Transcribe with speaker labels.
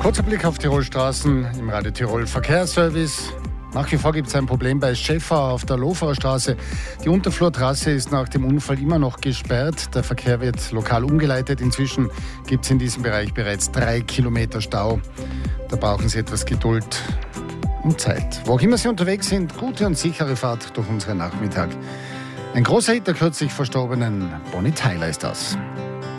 Speaker 1: Kurzer Blick auf Tirolstraßen im Radio Tirol Verkehrsservice. Nach wie vor gibt es ein Problem bei Schäffau auf der Loferer Straße. Die Unterflurtrasse ist nach dem Unfall immer noch gesperrt. Der Verkehr wird lokal umgeleitet. Inzwischen gibt es in diesem Bereich bereits 3 Kilometer Stau. Da brauchen Sie etwas Geduld und Zeit. Wo auch immer Sie unterwegs sind, gute und sichere Fahrt durch unseren Nachmittag. Ein großer Hit der kürzlich verstorbenen Bonnie Tyler ist das.